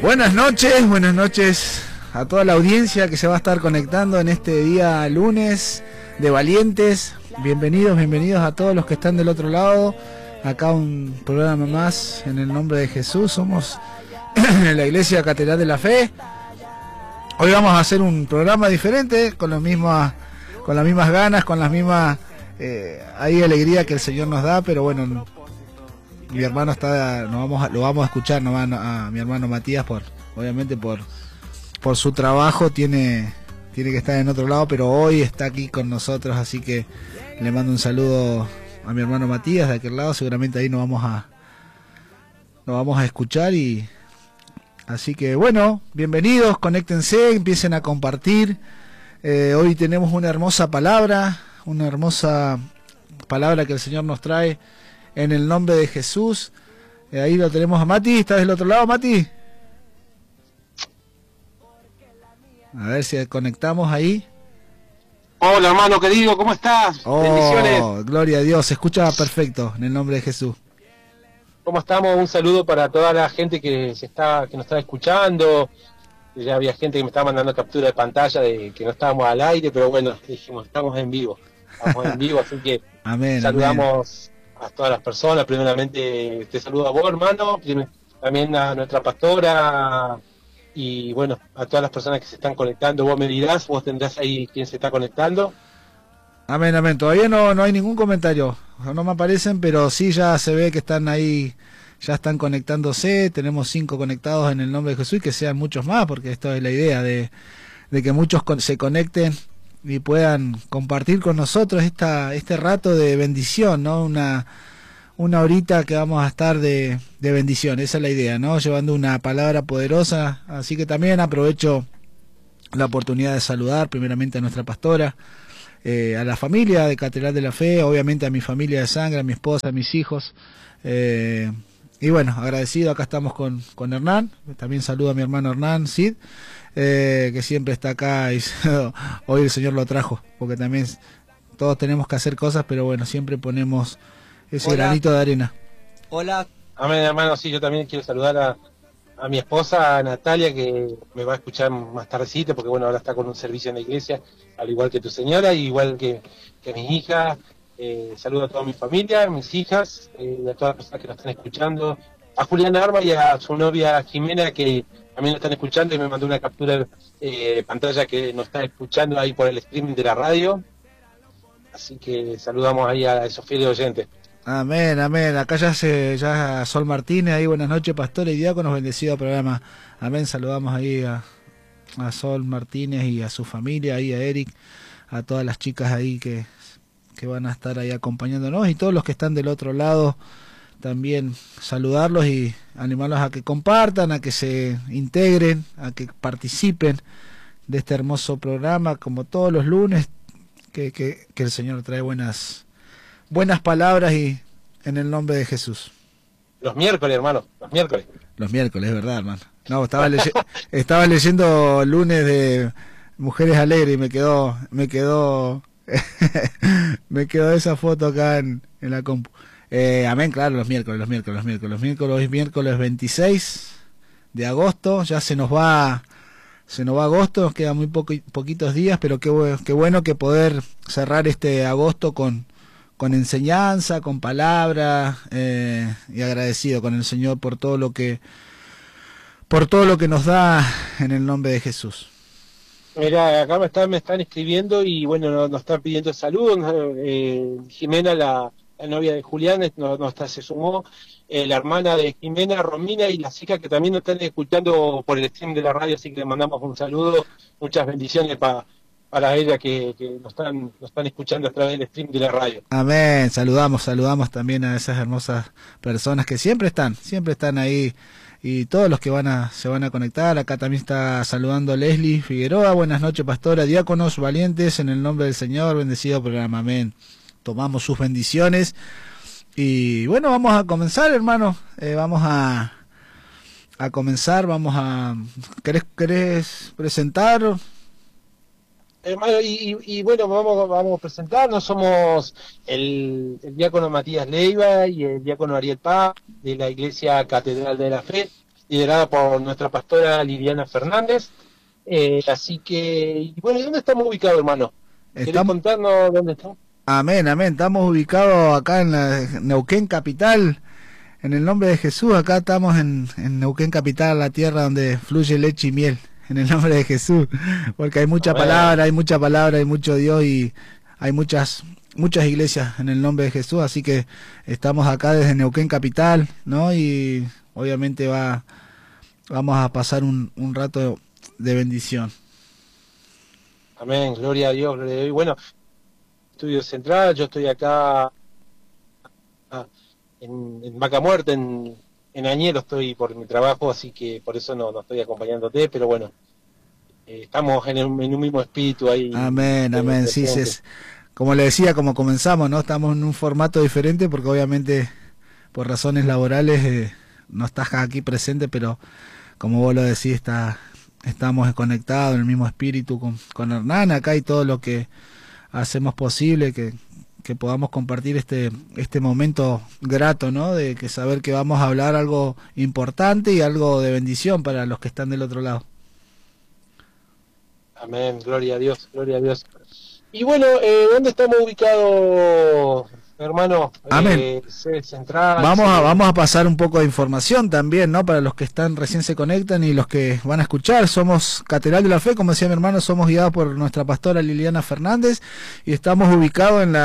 Buenas noches a toda la audiencia que se va a estar conectando en este día lunes de Valientes. Bienvenidos a todos los que están del otro lado. Acá un programa más en el nombre de Jesús. Somos la Iglesia Catedral de la Fe. Hoy vamos a hacer un programa diferente, con las mismas ganas, con las mismas alegría que el Señor nos da, pero bueno, mi hermano lo vamos a escuchar nomás a mi hermano Matías, obviamente por su trabajo tiene que estar en otro lado, pero hoy está aquí con nosotros, así que le mando un saludo a mi hermano Matías de aquel lado. Seguramente ahí nos vamos a escuchar, y así que bueno, bienvenidos, conéctense, empiecen a compartir. Hoy tenemos una hermosa palabra que el Señor nos trae en el nombre de Jesús. Ahí lo tenemos a Mati. ¿Estás del otro lado, Mati? A ver si conectamos ahí. Hola, hermano querido, ¿cómo estás? Bendiciones. Gloria a Dios, se escucha perfecto en el nombre de Jesús. ¿Cómo estamos? Un saludo para toda la gente que nos está escuchando. Ya había gente que me estaba mandando captura de pantalla de que no estábamos al aire, pero bueno, dijimos, estamos en vivo, así que amén, saludamos a todas las personas. Primeramente te saludo a vos, hermano, también a nuestra pastora, y bueno, a todas las personas que se están conectando. Vos me dirás, vos tendrás ahí quién se está conectando. Amén. Todavía no hay ningún comentario, no me aparecen, pero sí ya se ve que están ahí, ya están conectándose. Tenemos 5 conectados en el nombre de Jesús, y que sean muchos más, porque esto es la idea de que muchos se conecten y puedan compartir con nosotros este rato de bendición, ¿no? Una horita que vamos a estar de bendición. Esa es la idea, ¿no? Llevando una palabra poderosa. Así que también aprovecho la oportunidad de saludar primeramente a nuestra pastora, a la familia de Catedral de la Fe, obviamente a mi familia de sangre, a mi esposa, a mis hijos, y bueno, agradecido. Acá estamos con Hernán. También saludo a mi hermano Hernán Cid, que siempre está acá, y hoy el Señor lo trajo, porque también todos tenemos que hacer cosas, pero bueno, siempre ponemos ese granito de arena. Hola. Amén, hermano. Sí, yo también quiero saludar a mi esposa Natalia, que me va a escuchar más tardecito, porque bueno, ahora está con un servicio en la iglesia, al igual que tu señora, igual que mis hijas. Saludo a toda mi familia, a mis hijas, y a todas las personas que nos están escuchando, a Juliana Arma y a su novia Jimena, que también nos están escuchando, y me mandó una captura de pantalla que nos está escuchando ahí por el streaming de la radio. Así que saludamos ahí a esos fieles oyentes. Amén. Acá ya Sol Martínez, ahí buenas noches, pastores y diáconos, bendecido programa. Amén, saludamos ahí a Sol Martínez y a su familia, ahí a Eric, a todas las chicas ahí que van a estar ahí acompañándonos, y todos los que están del otro lado, también saludarlos y animarlos a que compartan, a que se integren, a que participen de este hermoso programa, como todos los lunes, que el Señor trae buenas palabras, y en el nombre de Jesús. Los miércoles, hermano, los miércoles, ¿verdad, hermano? No, estaba leyendo lunes de Mujeres Alegres, y me quedó me quedó esa foto acá en la compu. Amén, claro, los miércoles. Hoy es miércoles 26 de agosto, ya se nos va agosto, nos quedan muy poquitos días, pero qué bueno que poder cerrar este agosto con enseñanza, con palabra, y agradecido con el Señor por todo lo que nos da en el nombre de Jesús. Mira, acá me están escribiendo, y bueno, nos están pidiendo saludos. Jimena, la novia de Julián, se sumó, la hermana de Jimena, Romina, y las hijas que también nos están escuchando por el stream de la radio, así que le mandamos un saludo, muchas bendiciones para ella que nos están escuchando a través del stream de la radio. Amén, saludamos también a esas hermosas personas que siempre están ahí, y todos los que se van a conectar. Acá también está saludando Leslie Figueroa. Buenas noches, pastora, diáconos, valientes, en el nombre del Señor, bendecido programa. Amén. Tomamos sus bendiciones, y bueno, vamos a comenzar, hermano. Vamos a comenzar. ¿Querés presentar? Hermano, y bueno, vamos a presentarnos. Somos el diácono Matías Leiva y el diácono Ariel Paz, de la Iglesia Catedral de la Fe. liderada por nuestra pastora Liliana Fernández. Así que, y bueno, ¿y dónde estamos ubicados, hermano? ¿Querés contarnos dónde estamos? Amén, amén. Estamos ubicados acá en la Neuquén Capital. En el nombre de Jesús, acá estamos en Neuquén Capital, la tierra donde fluye leche y miel. En el nombre de Jesús. Porque hay mucha palabra, hay mucho Dios y hay muchas iglesias en el nombre de Jesús. Así que estamos acá desde Neuquén Capital, ¿no? Y obviamente vamos a pasar un rato de bendición. Amén, gloria a Dios, gloria a Dios. Bueno, Estudio Central, yo estoy acá en Vaca Muerta, en Añelo estoy por mi trabajo, así que por eso no estoy acompañándote, pero bueno, estamos en un mismo espíritu ahí. Amén, amén, sí, como le decía, como comenzamos, ¿no? Estamos en un formato diferente porque obviamente por razones laborales no estás aquí presente, pero como vos lo decís, estamos conectados en el mismo espíritu con Hernán acá y todo lo que hacemos posible que podamos compartir este momento grato, ¿no? De que saber que vamos a hablar algo importante y algo de bendición para los que están del otro lado. Amén, gloria a Dios, gloria a Dios. Y bueno, ¿dónde estamos ubicados, hermano? Amén. Sede Central. Vamos a pasar un poco de información también, ¿no? Para los que recién se conectan y los que van a escuchar. Somos Catedral de la Fe, como decía mi hermano, somos guiados por nuestra pastora Liliana Fernández y estamos ubicados en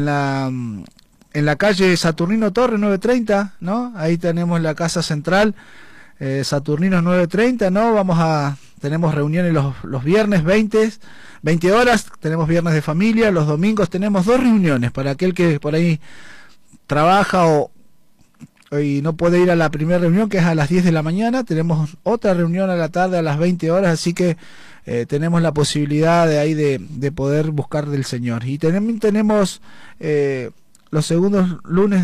la calle Saturnino Torres 930, ¿no? Ahí tenemos la casa central, Saturnino 930, ¿no? Tenemos reuniones los viernes 20 horas, tenemos viernes de familia, los domingos tenemos 2 reuniones para aquel que por ahí trabaja y no puede ir a la primera reunión, que es a las 10 de la mañana, tenemos otra reunión a la tarde a las 20 horas, así que tenemos la posibilidad de poder buscar del Señor. Y también tenemos los segundos lunes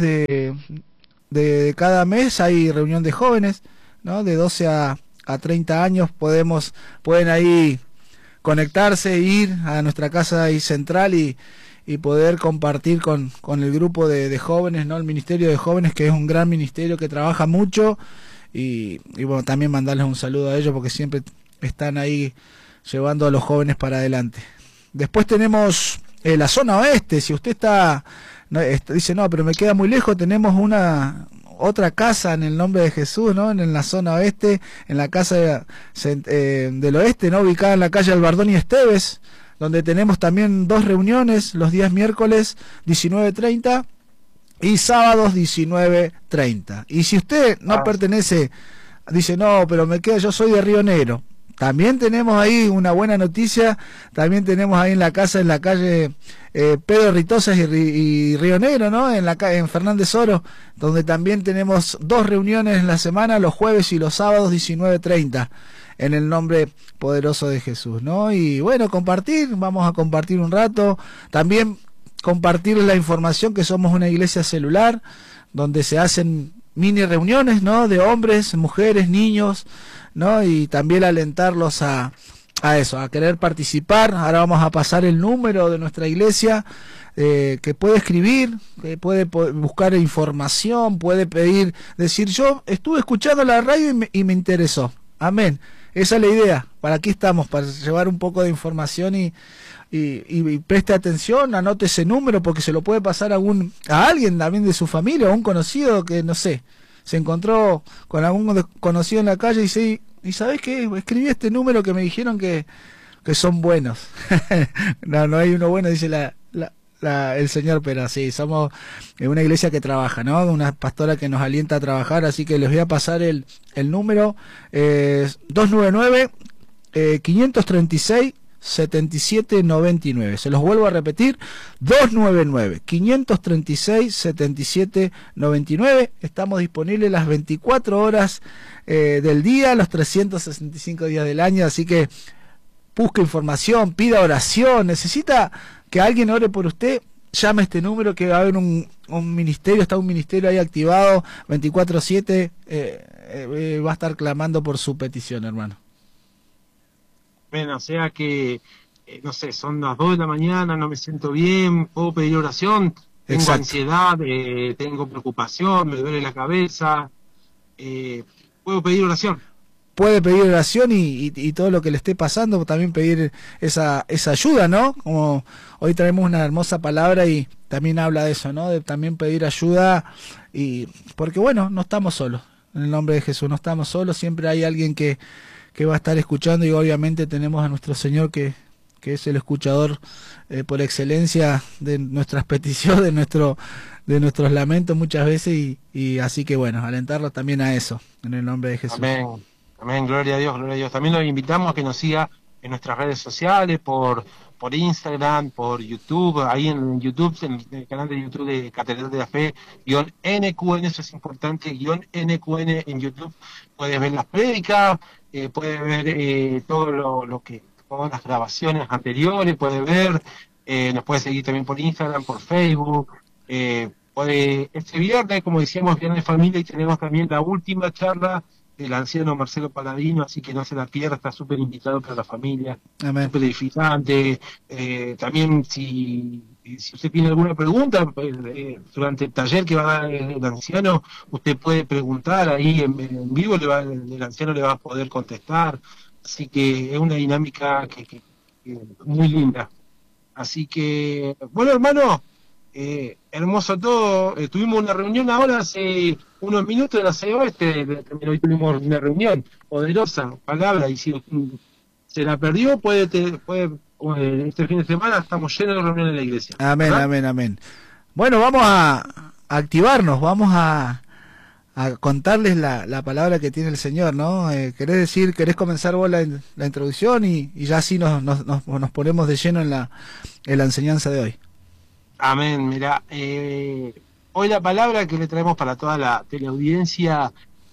de cada mes, hay reunión de jóvenes, ¿no? De 12 a 30 años pueden ahí conectarse, ir a nuestra casa ahí central y poder compartir con el grupo de jóvenes, ¿no? El ministerio de jóvenes, que es un gran ministerio que trabaja mucho y bueno, también mandarles un saludo a ellos porque siempre están ahí llevando a los jóvenes para adelante. Después tenemos la zona oeste. Si usted dice, no, pero me queda muy lejos, tenemos otra casa en el nombre de Jesús, ¿no? En la zona oeste, en la casa del oeste, ¿no? Ubicada en la calle Albardón y Esteves, donde tenemos también 2 reuniones, los días miércoles 19:30 y sábados 19:30. Y si usted no pertenece, dice, no, pero yo soy de Río Negro, también tenemos ahí una buena noticia, también tenemos ahí en la calle Pedro Ritosas y Río Negro, ¿no? En Fernández Oro, donde también tenemos 2 reuniones en la semana, los jueves y los sábados 19:30, en el nombre poderoso de Jesús, ¿no? Y bueno, vamos a compartir un rato, también compartir la información que somos una iglesia celular, donde se hacen mini reuniones, ¿no? De hombres, mujeres, niños, ¿no? Y también alentarlos a eso, a querer participar. Ahora vamos a pasar el número de nuestra iglesia, que puede escribir, que puede buscar información, puede decir, yo estuve escuchando la radio y me interesó. Amén. Esa es la idea. Para aquí estamos, para llevar un poco de información y preste atención, anote ese número porque se lo puede pasar a alguien también de su familia o un conocido que, no sé, se encontró con algún conocido en la calle y dice, ¿y sabés qué? Escribí este número que me dijeron que son buenos. no hay uno bueno, dice el Señor, pero sí, somos una iglesia que trabaja, ¿no? Una pastora que nos alienta a trabajar, así que les voy a pasar el número 299 536 7799. Se los vuelvo a repetir, 299 536 7799. Estamos disponibles las 24 horas del día, los 365 días del año, así que busque información, pida oración, necesita que alguien ore por usted, llame a este número que va a haber un ministerio, está un ministerio ahí activado 24/7, va a estar clamando por su petición, hermano. Bueno, o sea que, no sé, son las 2 de la mañana, no me siento bien, puedo pedir oración, tengo Exacto. ansiedad, tengo preocupación, me duele la cabeza, puedo pedir oración. Puede pedir oración y todo lo que le esté pasando, también pedir esa ayuda, ¿no? Como hoy traemos una hermosa palabra y también habla de eso, ¿no? De también pedir ayuda, y porque bueno, no estamos solos, en el nombre de Jesús, no estamos solos, siempre hay alguien que va a estar escuchando, y obviamente tenemos a nuestro Señor que es el escuchador por excelencia de nuestras peticiones, de nuestros lamentos muchas veces, y así que bueno, alentarlos también a eso, en el nombre de Jesús. Amén. Amén, gloria a Dios, gloria a Dios. También los invitamos a que nos siga en nuestras redes sociales, por Instagram, por YouTube, ahí en YouTube, en el canal de YouTube de Catedral de la Fe, _NQN, eso es importante, _NQN en YouTube. Puedes ver las prédicas, puedes ver todo lo que, todas las grabaciones anteriores, puedes ver, nos puedes seguir también por Instagram, por Facebook. Este viernes, como decíamos, Viernes Familia, y tenemos también la última charla del anciano Marcelo Paladino, así que no se la pierda, está súper invitado para la familia, súper edificante. También si usted tiene alguna pregunta, durante el taller que va a dar el anciano, usted puede preguntar ahí en vivo, el anciano le va a poder contestar, así que es una dinámica que muy linda. Así que, bueno, hermano, hermoso todo. Tuvimos una reunión ahora hace unos minutos de la CEO también hoy tuvimos una reunión poderosa, palabra, y si se la perdió, este fin de semana estamos llenos de reuniones en la iglesia. Amén, ¿verdad? amén, amén. Bueno, vamos a activarnos, vamos a contarles la palabra que tiene el Señor, ¿no? ¿Querés comenzar vos la introducción y ya así nos ponemos de lleno en la enseñanza de hoy? Amén, mira, hoy la palabra que le traemos para toda la teleaudiencia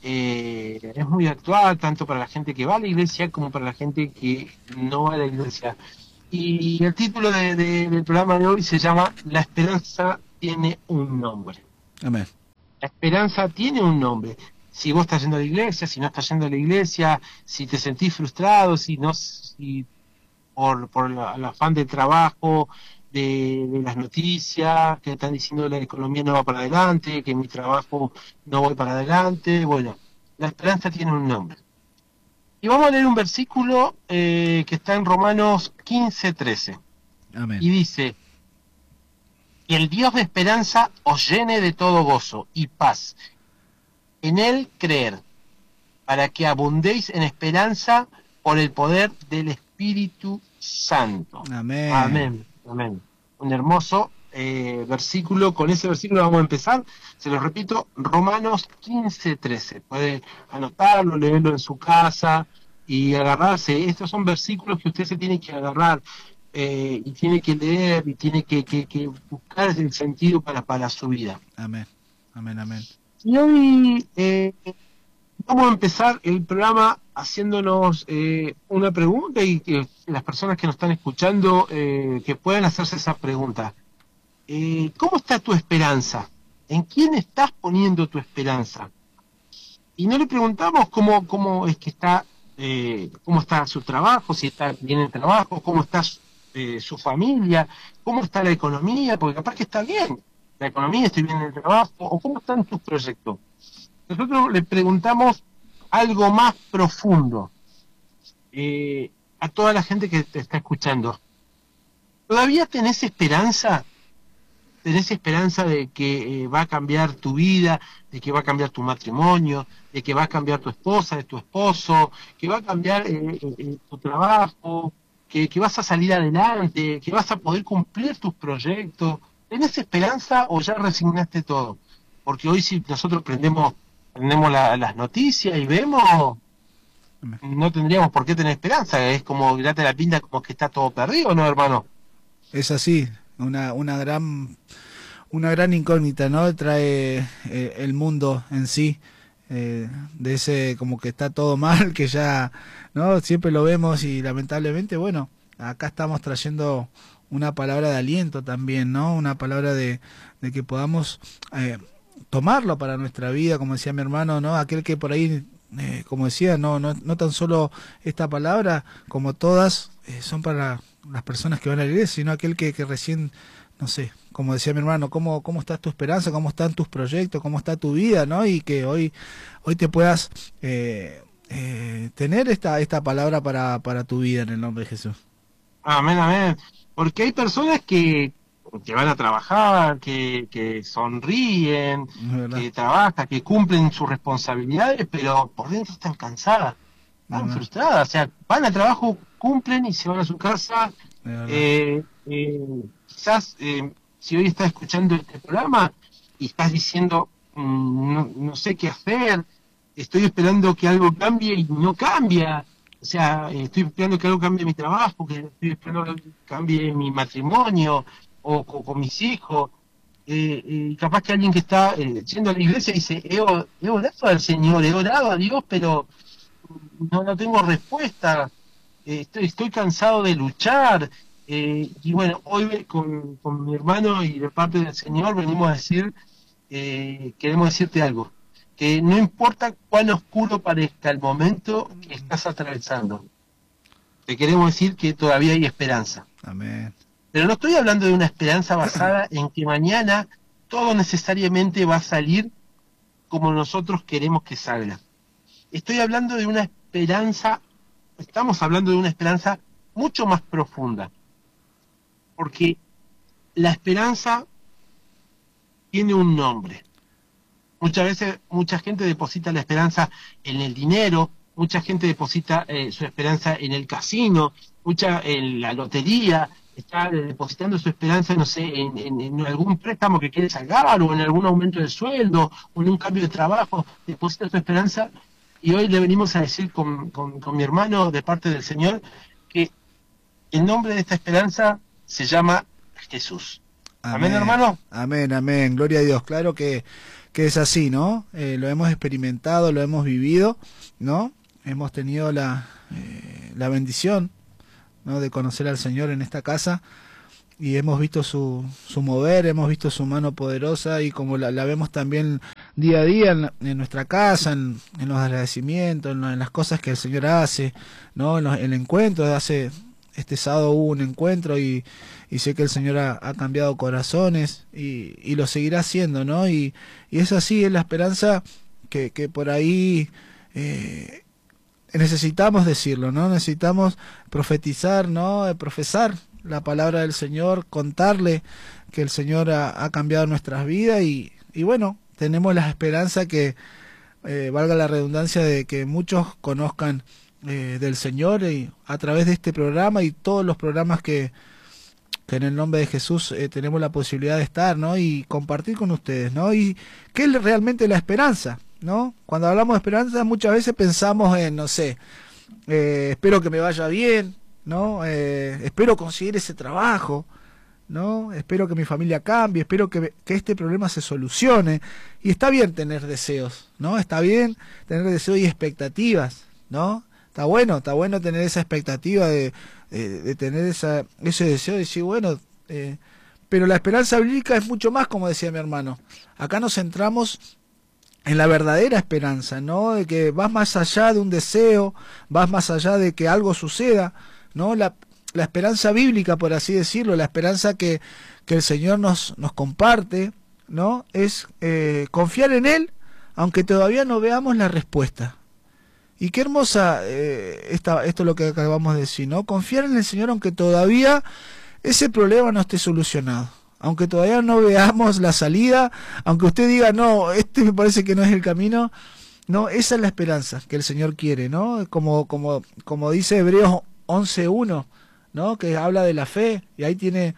es muy actual, tanto para la gente que va a la iglesia como para la gente que no va a la iglesia. Y el título del programa de hoy se llama La esperanza tiene un nombre. Amén. La esperanza tiene un nombre. Si vos estás yendo a la iglesia, si no estás yendo a la iglesia, si te sentís frustrado, si por el afán del trabajo, de las noticias, que están diciendo que la economía no va para adelante, que mi trabajo no voy para adelante. Bueno, la esperanza tiene un nombre. Y vamos a leer un versículo que está en Romanos 15:13. Amén. Y dice: y el Dios de esperanza os llene de todo gozo y paz en Él creer, para que abundéis en esperanza por el poder del Espíritu Santo. Amén. Amén. Amén. Un hermoso versículo. Con ese versículo vamos a empezar. Se lo repito, Romanos 15:13. Puede anotarlo, leerlo en su casa y agarrarse. Estos son versículos que usted se tiene que agarrar y tiene que leer y tiene que buscar el sentido para su vida. Amén. Amén, amén. Y hoy vamos a empezar el programa haciéndonos una pregunta, y que las personas que nos están escuchando que puedan hacerse esa pregunta. ¿Cómo está tu esperanza? ¿En quién estás poniendo tu esperanza? Y no le preguntamos cómo es que está, cómo está su trabajo, si está bien el trabajo, cómo está su familia, cómo está la economía, porque capaz que está bien la economía, estoy bien en el trabajo, o cómo están tus proyectos. Nosotros le preguntamos algo más profundo a toda la gente que te está escuchando. ¿Todavía tenés esperanza? ¿Tenés esperanza de que va a cambiar tu vida, de que va a cambiar tu matrimonio, de que va a cambiar tu esposa, de tu esposo, que va a cambiar tu trabajo, que vas a salir adelante, que vas a poder cumplir tus proyectos? ¿Tenés esperanza o ya resignaste todo? Porque hoy si nosotros prendemos las noticias y vemos, no tendríamos por qué tener esperanza. Es como date la pinta como que está todo perdido, ¿no, hermano? Es así, una gran incógnita, ¿no? Trae el mundo en sí, de ese como que está todo mal, que ya, ¿no? Siempre lo vemos, y lamentablemente, bueno, acá estamos trayendo una palabra de aliento también, ¿no? Una palabra de que podamos tomarlo para nuestra vida, como decía mi hermano, ¿no? Aquel que por ahí, como decía, no tan solo esta palabra, como todas, son para las personas que van a la iglesia, sino aquel que recién, no sé, como decía mi hermano, cómo está tu esperanza, cómo están tus proyectos, cómo está tu vida, ¿no? Y que hoy te puedas tener esta palabra para tu vida en el nombre de Jesús. Amén, amén. Porque hay personas que van a trabajar, que sonríen, que trabajan, que cumplen sus responsabilidades, pero por dentro están cansadas, están frustradas. O sea, van al trabajo, cumplen y se van a su casa. Quizás si hoy estás escuchando este programa y estás diciendo, no sé qué hacer, estoy esperando que algo cambie y no cambia. O sea, estoy esperando que algo cambie en mi trabajo, que estoy esperando que algo cambie en mi matrimonio o con mis hijos. Capaz que alguien que está yendo a la iglesia dice, he orado al Señor, he orado a Dios, pero no tengo respuesta. Estoy cansado de luchar. Y bueno, hoy con mi hermano y de parte del Señor venimos a decir, queremos decirte algo. Que no importa cuán oscuro parezca el momento que estás atravesando, te queremos decir que todavía hay esperanza. Amén. Pero no estoy hablando de una esperanza basada en que mañana todo necesariamente va a salir como nosotros queremos que salga. Estoy hablando de una esperanza, estamos hablando de una esperanza mucho más profunda. Porque la esperanza tiene un nombre. Muchas veces, mucha gente deposita la esperanza en el dinero, mucha gente deposita su esperanza en el casino, en la lotería, está depositando su esperanza, no sé, en algún préstamo que quiere sacar, o en algún aumento de sueldo, o en un cambio de trabajo, deposita su esperanza, y hoy le venimos a decir con mi hermano, de parte del Señor, que el nombre de esta esperanza se llama Jesús. Amén, hermano. Amén, amén, gloria a Dios. Claro que es así, ¿no? Lo hemos experimentado, lo hemos vivido, ¿no? Hemos tenido la bendición, ¿no?, de conocer al Señor en esta casa, y hemos visto su mover, hemos visto su mano poderosa, y como la vemos también día a día en nuestra casa, en los agradecimientos, en las cosas que el Señor hace, ¿no? En el encuentro de este sábado hubo un encuentro, y sé que el Señor ha cambiado corazones, y lo seguirá haciendo, ¿no? Y es así, es la esperanza que por ahí necesitamos decirlo, ¿no? Necesitamos profetizar, ¿no? Profesar la palabra del Señor, contarle que el Señor ha cambiado nuestras vidas, y bueno, tenemos la esperanza que, valga la redundancia, de que muchos conozcan del Señor, y a través de este programa y todos los programas que en el nombre de Jesús tenemos la posibilidad de estar, ¿no? Y compartir con ustedes, ¿no? Y qué es realmente la esperanza, ¿no? Cuando hablamos de esperanza muchas veces pensamos en, no sé, espero que me vaya bien, ¿no? Espero conseguir ese trabajo, ¿no? Espero que mi familia cambie, espero que este problema se solucione. Y está bien tener deseos, ¿no? Está bien tener deseos y expectativas, ¿no? Está bueno tener esa expectativa de tener ese deseo de decir, bueno, pero la esperanza bíblica es mucho más, como decía mi hermano. Acá nos centramos en la verdadera esperanza, ¿no? De que vas más allá de un deseo, vas más allá de que algo suceda, ¿no? La esperanza bíblica, por así decirlo, la esperanza que el Señor nos comparte, ¿no? Es confiar en Él, aunque todavía no veamos la respuesta. Y qué hermosa esto es lo que acabamos de decir, ¿no? Confiar en el Señor aunque todavía ese problema no esté solucionado, aunque todavía no veamos la salida, aunque usted diga, no, este me parece que no es el camino. No, esa es la esperanza que el Señor quiere, ¿no? Como dice Hebreos 11:1, ¿no? Que habla de la fe, y ahí tiene,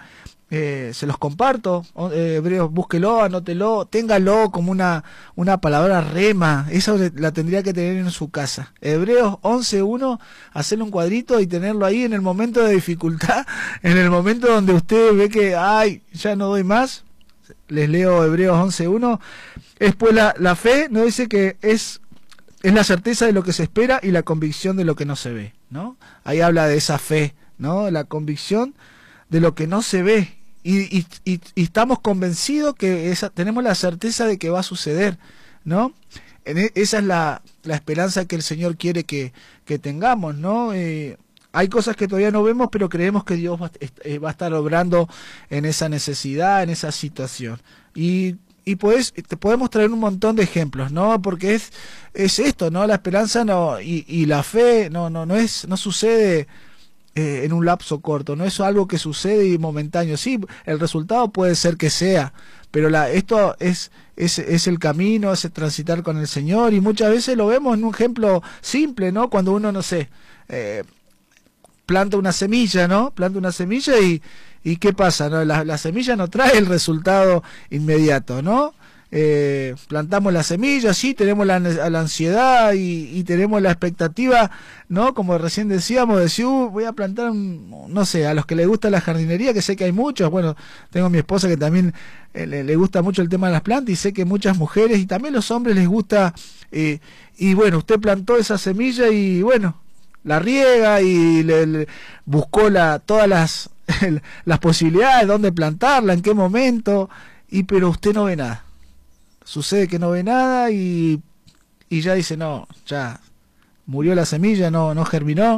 se los comparto, Hebreos, búsquelo, anótelo, téngalo como una palabra rema, esa la tendría que tener en su casa. Hebreos 11:1, hacerle un cuadrito y tenerlo ahí en el momento de dificultad, en el momento donde usted ve que, ay, ya no doy más. Les leo Hebreos 11:1, es pues la fe, no dice que es la certeza de lo que se espera y la convicción de lo que no se ve, ¿no? Ahí habla de esa fe, ¿no? La convicción de lo que no se ve, y estamos convencidos que tenemos la certeza de que va a suceder, ¿no? Esa es la esperanza que el Señor quiere que tengamos, ¿no? hay cosas que todavía no vemos, pero creemos que Dios va a estar obrando en esa necesidad, en esa situación. Y pues te podemos traer un montón de ejemplos, ¿no? Porque es esto, ¿no? La esperanza no y la fe no sucede en un lapso corto, no es algo que sucede y momentáneo. Sí, el resultado puede ser que sea, pero esto es el camino, es el transitar con el Señor, y muchas veces lo vemos en un ejemplo simple, ¿no? Cuando uno, no sé, planta una semilla, ¿no? Planta una semilla y ¿qué pasa? ¿No? La semilla no trae el resultado inmediato, ¿no? Plantamos la semilla, sí, tenemos la ansiedad y tenemos la expectativa, ¿no? Como recién decíamos, decir, voy a plantar, no sé, a los que les gusta la jardinería, que sé que hay muchos, bueno, tengo a mi esposa que también le gusta mucho el tema de las plantas, y sé que muchas mujeres y también los hombres les gusta, y bueno, usted plantó esa semilla y bueno, la riega y le buscó todas las posibilidades, dónde plantarla, en qué momento, pero usted no ve nada. Sucede que no ve nada y ya dice, no, ya murió la semilla, no germinó,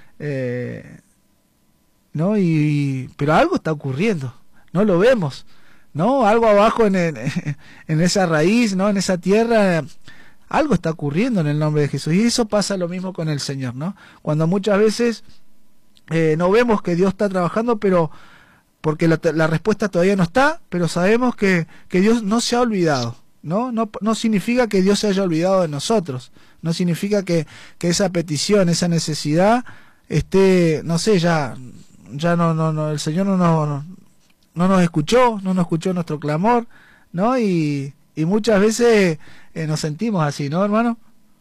¿no? Pero algo está ocurriendo, no lo vemos, ¿no? Algo abajo en esa raíz, ¿no? En esa tierra, algo está ocurriendo en el nombre de Jesús. Y eso pasa lo mismo con el Señor, ¿no? Cuando muchas veces no vemos que Dios está trabajando, pero porque la respuesta todavía no está, pero sabemos que Dios no se ha olvidado. No significa que Dios se haya olvidado de nosotros, no significa que esa petición, esa necesidad esté, no sé, ya no, el Señor no nos escuchó, no nos escuchó nuestro clamor, ¿no? Y muchas veces nos sentimos así, ¿no, hermano?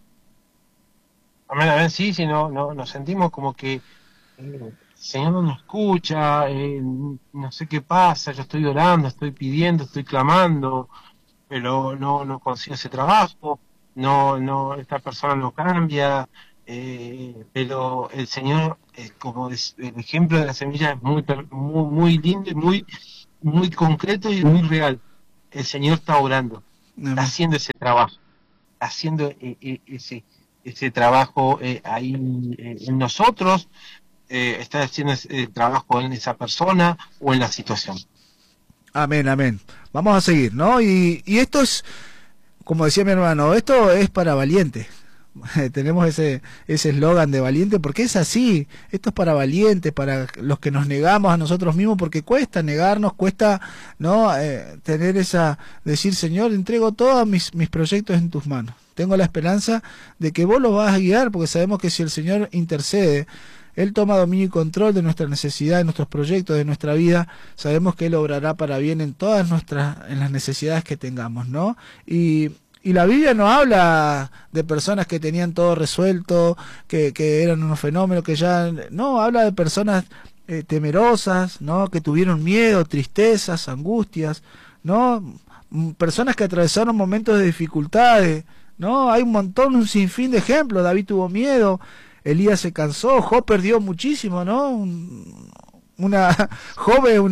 Amén, sí, no, nos sentimos como que el Señor no nos escucha, no sé qué pasa, yo estoy orando, estoy pidiendo, estoy clamando, pero no consigo ese trabajo, esta persona no cambia, pero el Señor, como el ejemplo de la semilla es muy lindo y muy concreto y muy real. El Señor está obrando, está haciendo ese trabajo, haciendo ese trabajo ahí en nosotros, está haciendo ese trabajo en esa persona o en la situación. Amén, amén. Vamos a seguir, ¿no? Y esto es, como decía mi hermano, esto es para valientes. Tenemos ese eslogan de valiente porque es así. Esto es para valientes, para los que nos negamos a nosotros mismos, porque cuesta negarnos, cuesta, ¿no? Tener decir, Señor, entrego todos mis proyectos en tus manos. Tengo la esperanza de que vos los vas a guiar, porque sabemos que si el Señor intercede, Él toma dominio y control de nuestra necesidad, de nuestros proyectos, de nuestra vida. Sabemos que Él obrará para bien en todas en las necesidades que tengamos, ¿no? Y la Biblia no habla de personas que tenían todo resuelto, que eran unos fenómenos, no, habla de personas temerosas, ¿no? Que tuvieron miedo, tristezas, angustias, ¿no? Personas que atravesaron momentos de dificultades, ¿no? Hay un sinfín de ejemplos. David tuvo miedo, Elías se cansó, Job perdió muchísimo, ¿no? Job es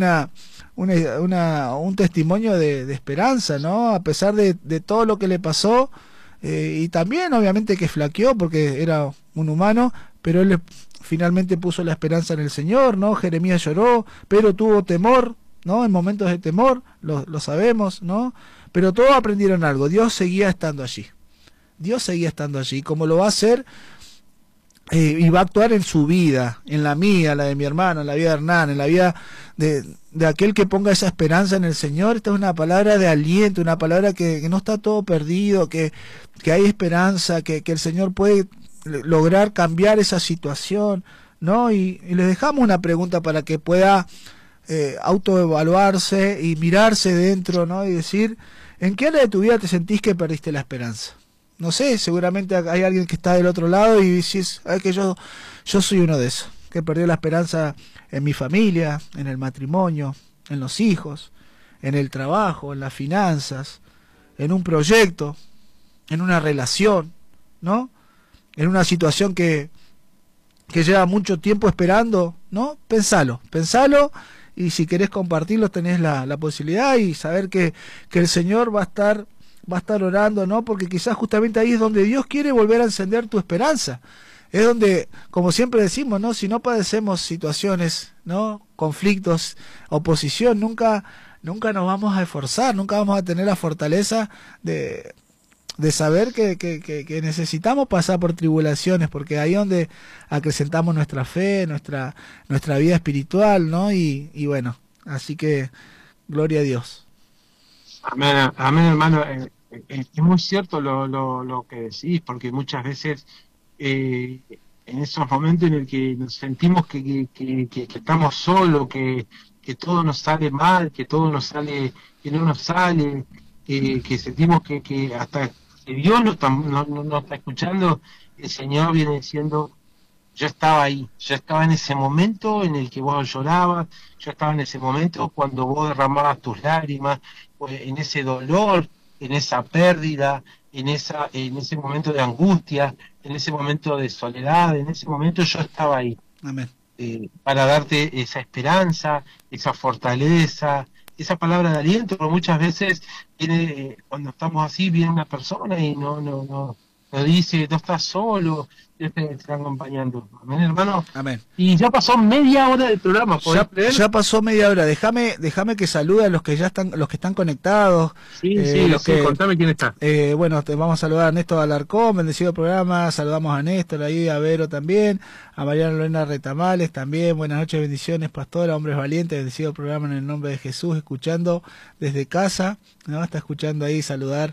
un testimonio de esperanza, ¿no? A pesar de todo lo que le pasó, y también obviamente que flaqueó porque era un humano, pero él finalmente puso la esperanza en el Señor, ¿no? Jeremías lloró, pero tuvo temor, ¿no? En momentos de temor, lo sabemos, ¿no? Pero todos aprendieron algo, Dios seguía estando allí. Dios seguía estando allí, como lo va a hacer, y va a actuar en su vida, en la mía, la de mi hermano, en la vida de Hernán, en la vida de aquel que ponga esa esperanza en el Señor. Esta es una palabra de aliento, una palabra que no está todo perdido, que hay esperanza, que el Señor puede lograr cambiar esa situación, ¿no? Y le dejamos una pregunta para que pueda autoevaluarse y mirarse dentro, ¿no? Y decir, ¿en qué área de tu vida te sentís que perdiste la esperanza? No sé, seguramente hay alguien que está del otro lado y dices, que yo soy uno de esos, que perdió la esperanza en mi familia, en el matrimonio, en los hijos, en el trabajo, en las finanzas, en un proyecto, en una relación, ¿no? En una situación que lleva mucho tiempo esperando, ¿no? Pensalo, y si querés compartirlo tenés la posibilidad, y saber que el Señor va a estar orando, ¿no? Porque quizás justamente ahí es donde Dios quiere volver a encender tu esperanza. es donde, como siempre decimos, ¿no? Si no padecemos situaciones, ¿no? Conflictos, oposición, nunca nos vamos a esforzar, nunca vamos a tener la fortaleza de saber que necesitamos pasar por tribulaciones, porque ahí es donde acrecentamos nuestra fe, nuestra vida espiritual, ¿no? Y bueno, así que gloria a Dios. Amén, amén, hermano. Es muy cierto lo que decís, porque muchas veces en esos momentos en el que nos sentimos que estamos solos, que todo nos sale mal, que todo nos sale, que no nos sale, que sentimos que hasta que Dios no está escuchando, el Señor viene diciendo, yo estaba ahí, yo estaba en ese momento en el que vos llorabas, yo estaba en ese momento cuando vos derramabas tus lágrimas, pues, en ese dolor, en esa pérdida, en ese momento de angustia, en ese momento de soledad, en ese momento yo estaba ahí. Amén. Para darte esa esperanza, esa fortaleza, esa palabra de aliento, porque muchas veces viene, cuando estamos así, viene una persona y nos dice, no estás solo, Dios te está acompañando. Amén, hermano. Amén. Y ya pasó media hora del programa, ¿podés creer? Ya pasó media hora. Déjame que salude a los que están conectados. Sí, contame quién está. Bueno, te vamos a saludar a Néstor Alarcón, bendecido programa. Saludamos a Néstor ahí, a Vero también, a Mariana Lorena Retamales también. Buenas noches, bendiciones, pastora, hombres valientes, bendecido programa en el nombre de Jesús, escuchando desde casa, ¿no? Está escuchando ahí, saludar.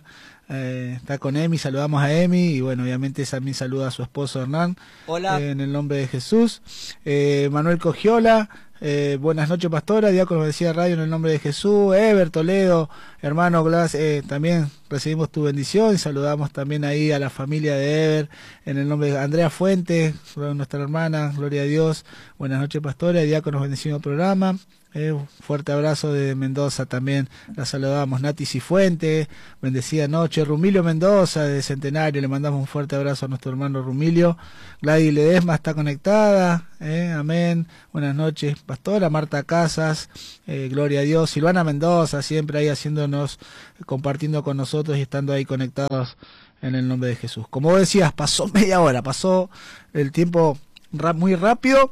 Está con Emi, saludamos a Emi y bueno, obviamente también saluda a su esposo Hernán. Hola. En el nombre de Jesús. Manuel Cogiola, buenas noches pastora, diácono decía radio en el nombre de Jesús. Ever Toledo, hermano Glass, también recibimos tu bendición y saludamos también ahí a la familia de Ever en el nombre de Andrea Fuentes, nuestra hermana, gloria a Dios. Buenas noches pastora, diáconos bendecido programa. Un fuerte abrazo de Mendoza también, la saludamos. Nati Cifuentes, bendecida noche. Rumilio Mendoza de Centenario, le mandamos un fuerte abrazo a nuestro hermano Rumilio. Gladys Ledesma está conectada, amén. Buenas noches pastora. Marta Casas, gloria a Dios. Silvana Mendoza, siempre ahí haciéndonos, compartiendo con nosotros y estando ahí conectados en el nombre de Jesús. Como vos decías, pasó media hora, pasó el tiempo muy rápido.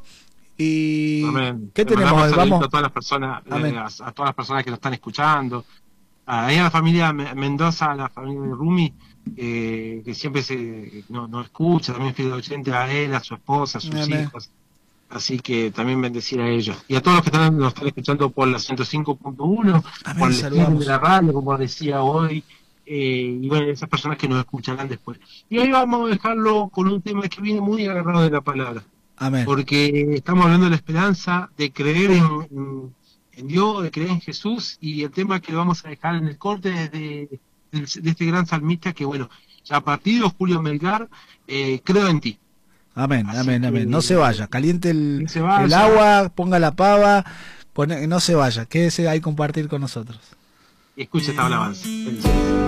Y amén. ¿qué tenemos? Vamos a todas las personas, a todas las personas que nos están escuchando, ahí a la familia Mendoza, a la familia de Rumi, que siempre nos escucha, también fiel oyente a él, a su esposa, a sus amén. hijos, así que también bendecir a ellos y a todos los que nos están escuchando por la 105.1, por el streaming de la radio, como decía hoy, y bueno, esas personas que nos escucharán después. Y hoy vamos a dejarlo con un tema que viene muy agarrado de la palabra. Amén. Porque estamos hablando de la esperanza, de creer en Dios, de creer en Jesús, y el tema que lo vamos a dejar en el corte de este gran salmista que, bueno, ya a partir de Julio Melgar, creo en ti. Amén, Así amén, que, amén. No se vaya, caliente el vaya. agua, ponga la pava, no se vaya, quédese ahí compartir con nosotros. Y escuche esta alabanza. Felicidades.